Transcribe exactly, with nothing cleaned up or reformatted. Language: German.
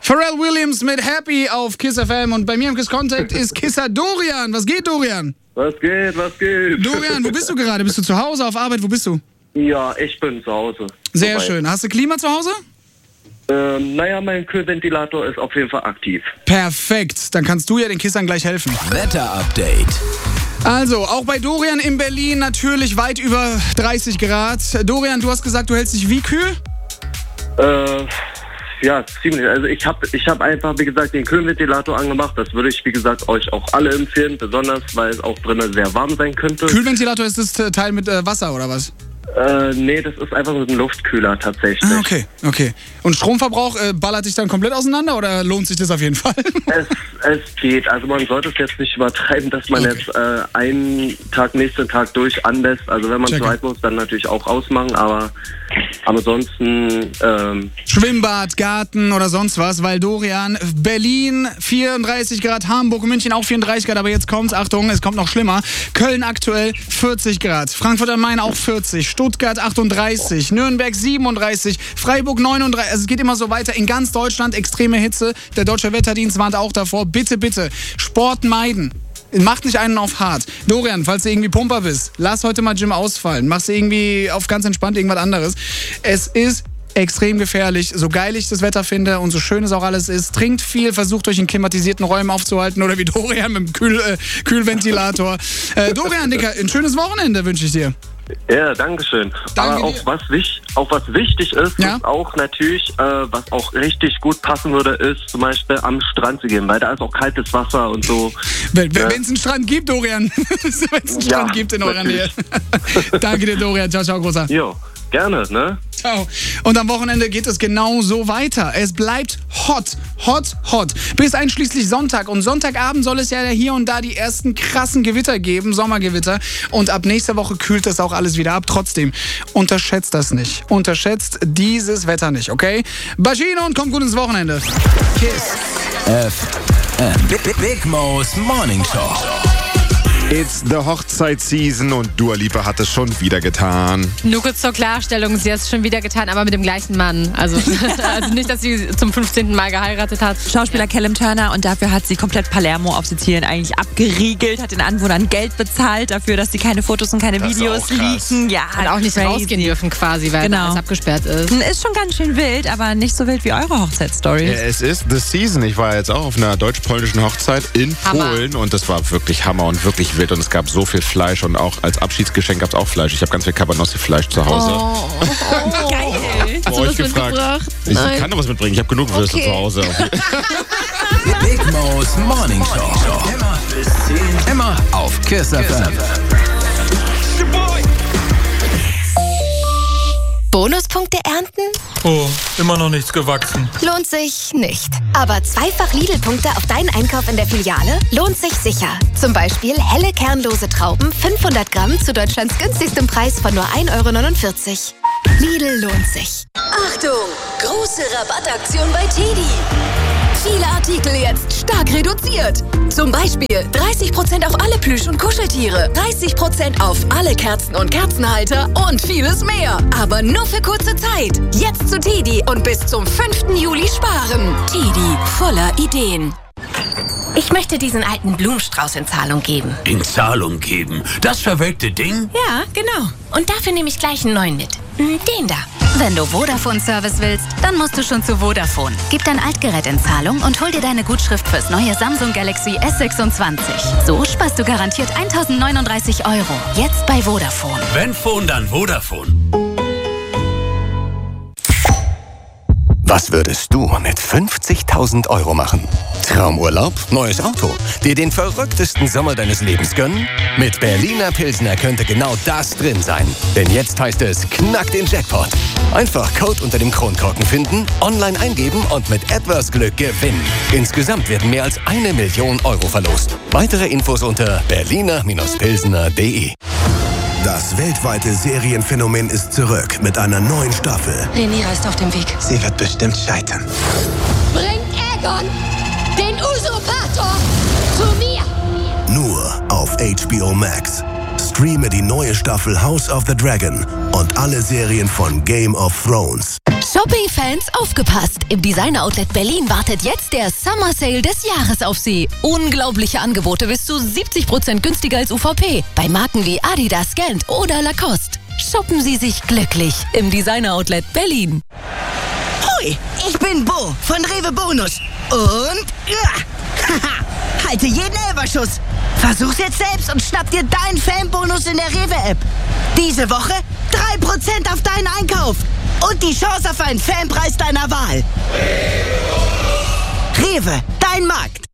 Pharrell Williams mit Happy auf Kiss F M und bei mir im Kiss Contact ist Kisser Dorian. Was geht, Dorian? Was geht, was geht? Dorian, wo bist du gerade? Bist du zu Hause, auf Arbeit? Wo bist du? Ja, ich bin zu Hause. Sehr Vorbei. schön. Hast du Klima zu Hause? Ähm, naja, mein Kühlventilator ist auf jeden Fall aktiv. Perfekt. Dann kannst du ja den Kissern gleich helfen. Wetterupdate. Also, auch bei Dorian in Berlin natürlich weit über dreißig Grad. Dorian, du hast gesagt, du hältst dich wie kühl? Äh, ja, ziemlich. Also ich habe ich hab einfach, wie gesagt, den Kühlventilator angemacht. Das würde ich, wie gesagt, euch auch alle empfehlen. Besonders, weil es auch drinnen sehr warm sein könnte. Kühlventilator ist das Teil mit äh, Wasser oder was? Äh, nee, das ist einfach so ein Luftkühler tatsächlich. Ah, okay, okay. Und Stromverbrauch äh, ballert dich dann komplett auseinander oder lohnt sich das auf jeden Fall? Es, es geht. Also man sollte es jetzt nicht übertreiben, dass man Okay. jetzt äh, einen Tag, nächsten Tag durch anlässt. Also wenn man Check. zu weit muss, dann natürlich auch ausmachen. Aber ansonsten... Ähm, Schwimmbad, Garten oder sonst was, weil Dorian, Berlin vierunddreißig Grad, Hamburg, München auch vierunddreißig Grad, aber jetzt kommt's, Achtung, es kommt noch schlimmer. Köln aktuell vierzig Grad, Frankfurt am Main auch vierzig, Stuttgart achtunddreißig, Nürnberg siebenunddreißig, Freiburg neununddreißig, also es geht immer so weiter. In ganz Deutschland extreme Hitze. Der Deutsche Wetterdienst warnt auch davor. Bitte, bitte, Sport meiden. Macht nicht einen auf hart. Dorian, falls du irgendwie Pumper bist, lass heute mal Gym ausfallen. Machst du irgendwie auf ganz entspannt irgendwas anderes. Es ist extrem gefährlich. So geil ich das Wetter finde und so schön es auch alles ist. Trinkt viel, versucht euch in klimatisierten Räumen aufzuhalten oder wie Dorian mit dem Kühl, äh, Kühlventilator. Äh, Dorian, Dicker, ein schönes Wochenende wünsche ich dir. Ja, danke schön. Danke Aber auch dir. was, wich, auch was wichtig ist, Ja? ist auch natürlich, äh, was auch richtig gut passen würde, ist zum Beispiel am Strand zu gehen, weil da ist auch kaltes Wasser und so. Wenn es Ja. einen Strand gibt, Dorian. Wenn es einen Strand Ja, gibt in eurer Nähe. Danke dir, Dorian. Ciao, ciao, großer. Jo, gerne, ne? Ciao. Und am Wochenende geht es genau so weiter. Es bleibt hot, hot, hot. Bis einschließlich Sonntag. Und Sonntagabend soll es ja hier und da die ersten krassen Gewitter geben, Sommergewitter. Und ab nächster Woche kühlt das auch alles wieder ab. Trotzdem, unterschätzt das nicht. Unterschätzt dieses Wetter nicht, okay? Bashino und kommt gut ins Wochenende. Kiss. F M. Big, Big Mo's Morning Show. It's the Hochzeitsseason und Dua Lipa hat es schon wieder getan. Nur kurz zur Klarstellung, sie hat es schon wieder getan, aber mit dem gleichen Mann. Also, also nicht, dass sie zum fünfzehnten Mal geheiratet hat. Schauspieler Callum Turner, und dafür hat sie komplett Palermo auf Sizilien eigentlich abgeriegelt, hat den Anwohnern Geld bezahlt dafür, dass sie keine Fotos und keine Das ist Videos auch krass. leaken. Ja, Und auch nicht crazy. rausgehen dürfen quasi, weil Genau. alles abgesperrt ist. Ist schon ganz schön wild, aber nicht so wild wie eure Hochzeitsstory. Ja, es ist the season. Ich war jetzt auch auf einer deutsch-polnischen Hochzeit in Hammer. Polen und das war wirklich Hammer und wirklich wild und es gab so viel Fleisch und auch als Abschiedsgeschenk gab es auch Fleisch. Ich habe ganz viel Cabanossi-Fleisch zu Hause. Oh, Geil. Hast du was mitgebracht? Ich Nein. kann noch was mitbringen. Ich habe genug Würste Okay. zu Hause. Big Mo's Morning Show. Immer bis zehn. Immer auf Kiss F M. Bonuspunkte ernten? Oh, immer noch nichts gewachsen. Lohnt sich nicht. Aber zweifach Lidl-Punkte auf deinen Einkauf in der Filiale lohnt sich sicher. Zum Beispiel helle kernlose Trauben fünfhundert Gramm zu Deutschlands günstigstem Preis von nur ein Euro neunundvierzig. Lidl lohnt sich. Achtung! Große Rabattaktion bei Teddy. Viele Artikel jetzt stark reduziert. Zum Beispiel dreißig Prozent auf alle Plüsch- und Kuscheltiere, dreißig Prozent auf alle Kerzen und Kerzenhalter und vieles mehr. Aber nur für kurze Zeit. Jetzt zu Teddy und bis zum fünften Juli sparen. Teddy, voller Ideen. Ich möchte diesen alten Blumenstrauß in Zahlung geben. In Zahlung geben. Das verwelkte Ding? Ja, genau. Und dafür nehme ich gleich einen neuen mit. Den da. Wenn du Vodafone-Service willst, dann musst du schon zu Vodafone. Gib dein Altgerät in Zahlung und hol dir deine Gutschrift fürs neue Samsung Galaxy S sechsundzwanzig. So sparst du garantiert eintausendneununddreißig Euro. Jetzt bei Vodafone. Wenn Phone, dann Vodafone. Was würdest du mit fünfzigtausend Euro machen? Traumurlaub, neues Auto, dir den verrücktesten Sommer deines Lebens gönnen? Mit Berliner Pilsner könnte genau das drin sein. Denn jetzt heißt es, knack den Jackpot. Einfach Code unter dem Kronkorken finden, online eingeben und mit etwas Glück gewinnen. Insgesamt werden mehr als eine Million Euro verlost. Weitere Infos unter berliner Pilsner punkt de. Das weltweite Serienphänomen ist zurück mit einer neuen Staffel. Rhaenyra ist auf dem Weg. Sie wird bestimmt scheitern. Bringt Aegon, den Usurpator, zu mir. Nur auf H B O Max. Streame die neue Staffel House of the Dragon und alle Serien von Game of Thrones. Shopping-Fans, aufgepasst! Im Designer Outlet Berlin wartet jetzt der Summer Sale des Jahres auf Sie. Unglaubliche Angebote bis zu siebzig Prozent günstiger als U V P. Bei Marken wie Adidas, Gant oder Lacoste. Shoppen Sie sich glücklich im Designer Outlet Berlin. Hui, ich bin Bo von Rewe Bonus. Und ja, halte jeden Elberschuss. Versuch's jetzt selbst und schnapp dir deinen Fanbonus in der Rewe-App. Diese Woche drei Prozent auf deinen Einkauf. Und die Chance auf einen Fanpreis deiner Wahl. Rewe, dein Markt.